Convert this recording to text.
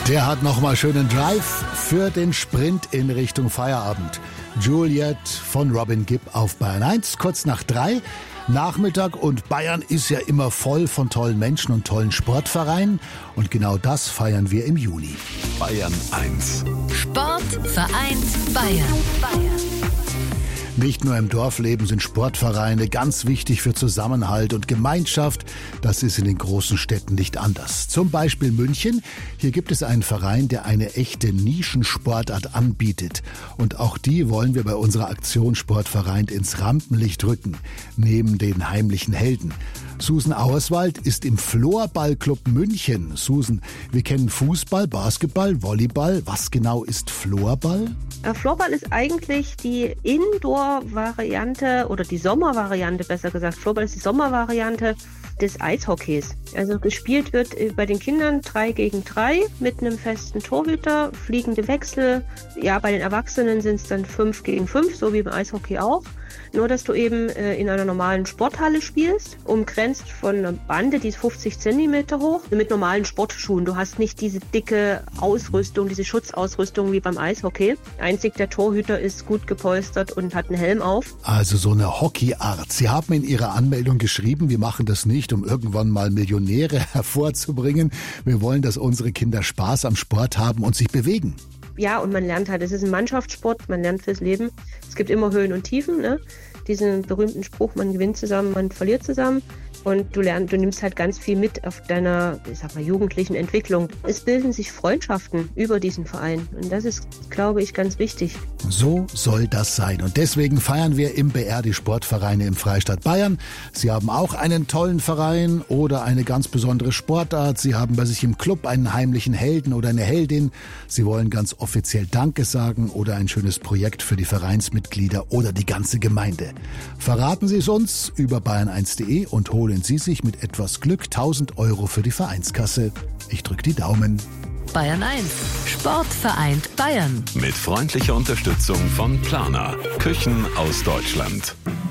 Der hat nochmal schönen Drive für den Sprint in Richtung Feierabend. Juliet von Robin Gibb auf Bayern 1, kurz nach 3 Nachmittag, und Bayern ist ja immer voll von tollen Menschen und tollen Sportvereinen, und genau das feiern wir im Juni. Bayern 1. Sport vereint Bayern. Nicht nur im Dorfleben sind Sportvereine ganz wichtig für Zusammenhalt und Gemeinschaft. Das ist in den großen Städten nicht anders. Zum Beispiel München. Hier gibt es einen Verein, der eine echte Nischensportart anbietet. Und auch die wollen wir bei unserer Aktion Sportverein ins Rampenlicht rücken. Neben den heimlichen Helden. Susan Auerswald ist im Floorballclub München. Susan, wir kennen Fußball, Basketball, Volleyball. Was genau ist Floorball? Floorball ist eigentlich die Indoor-Variante oder die Sommervariante, besser gesagt. Floorball ist die Sommervariante des Eishockeys. Also gespielt wird bei den Kindern 3 gegen 3 mit einem festen Torhüter, fliegende Wechsel. Ja, bei den Erwachsenen sind es dann 5 gegen 5, so wie beim Eishockey auch. Nur, dass du eben in einer normalen Sporthalle spielst, umgrenzt von einer Bande, die ist 50 Zentimeter hoch, mit normalen Sportschuhen. Du hast nicht diese dicke Ausrüstung, diese Schutzausrüstung wie beim Eishockey. Einzig der Torhüter ist gut gepolstert und hat einen Helm auf. Also so eine Hockeyart. Sie haben in Ihrer Anmeldung geschrieben, wir machen das nicht, um irgendwann mal Millionäre hervorzubringen. Wir wollen, dass unsere Kinder Spaß am Sport haben und sich bewegen. Ja, und man lernt halt, es ist ein Mannschaftssport, man lernt fürs Leben. Es gibt immer Höhen und Tiefen, ne? Diesen berühmten Spruch, man gewinnt zusammen, man verliert zusammen. Und du nimmst halt ganz viel mit auf deiner, jugendlichen Entwicklung. Es bilden sich Freundschaften über diesen Verein. Und das ist, glaube ich, ganz wichtig. So soll das sein. Und deswegen feiern wir im BR die Sportvereine im Freistaat Bayern. Sie haben auch einen tollen Verein oder eine ganz besondere Sportart. Sie haben bei sich im Club einen heimlichen Helden oder eine Heldin. Sie wollen ganz offiziell Danke sagen oder ein schönes Projekt für die Vereinsmitglieder oder die ganze Gemeinde. Verraten Sie es uns über bayern1.de und holen Sie sich mit etwas Glück 1.000 € für die Vereinskasse. Ich drücke die Daumen. Bayern 1. Sport vereint Bayern. Mit freundlicher Unterstützung von Planer. Küchen aus Deutschland.